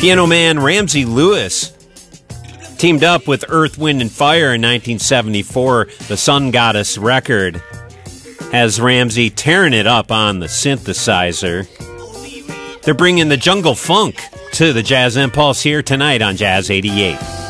Piano man Ramsey Lewis teamed up with Earth, Wind, and Fire in 1974. The Sun Goddess record has Ramsey tearing it up on the synthesizer. They're bringing the jungle funk to the Jazz Impulse here tonight on Jazz 88.